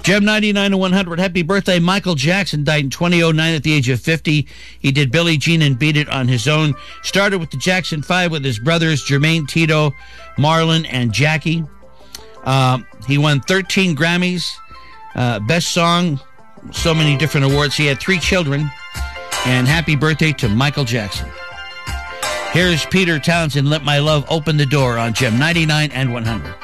Gem 99 and 100. Happy birthday. Michael Jackson died in 2009 at the age of 50. He did Billie Jean and Beat It on his own. Started with the Jackson 5 with his brothers Jermaine, Tito, Marlon, and Jackie. He won 13 Grammys. Best song, so many different awards. He had 3 children. And happy birthday to Michael Jackson. Here's Peter Townsend, Let My Love Open the Door on Gem 99 and 100.